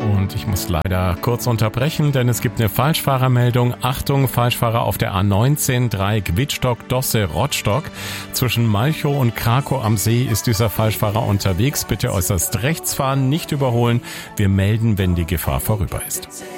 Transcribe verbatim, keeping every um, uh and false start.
Und ich muss leider kurz unterbrechen, denn es gibt eine Falschfahrermeldung. Achtung, Falschfahrer auf der A neunzehn, Dreieck Wittstock, Dosse, Rottstock. Zwischen Malchow und Krakow am See ist dieser Falschfahrer unterwegs. Bitte äußerst rechts fahren, nicht überholen. Wir melden, wenn die Gefahr vorüber ist.